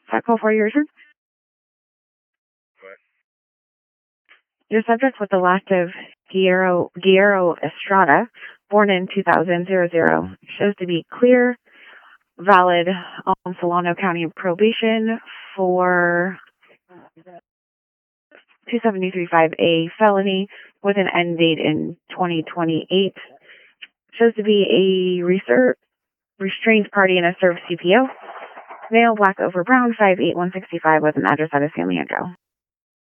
That call for your turn. What? Your subject with the last of Guillermo Estrada, born in 2000, shows to be clear, valid on Solano County probation for 273.5A felony with an end date in 2028. Shows to be a restrained party in a served CPO. Male, black over brown, 5'8", 165 with an address out of San Leandro.